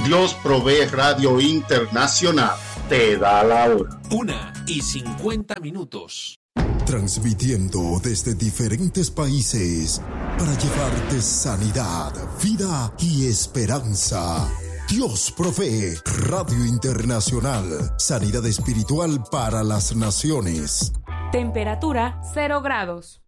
Dios Provee Radio Internacional te da la hora. 1:50. Transmitiendo desde diferentes países para llevarte sanidad, vida y esperanza. Dios Provee Radio Internacional. Sanidad espiritual para las naciones. Temperatura 0 grados.